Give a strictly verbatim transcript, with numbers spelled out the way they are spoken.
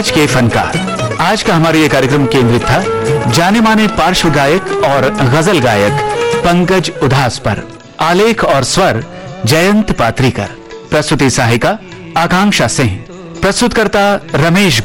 आज के फनकार। आज का हमारा ये कार्यक्रम केंद्रित था जाने माने पार्श्व गायक और गजल गायक पंकज उधास पर। आलेख और स्वर जयंत पात्रीकर। प्रस्तुति सहायिका आकांक्षा सिंह। प्रस्तुतकर्ता रमेश